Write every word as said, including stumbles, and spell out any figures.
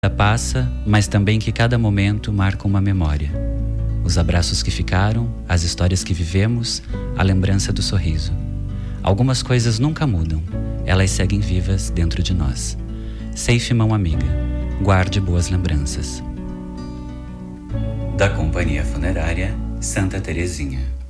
Passa, mas também que cada momento marca uma memória. Os abraços que ficaram, as histórias que vivemos, a lembrança do sorriso. Algumas coisas nunca mudam, elas seguem vivas dentro de nós. Safe Mão Amiga, guarde boas lembranças. Da Companhia Funerária Santa Terezinha.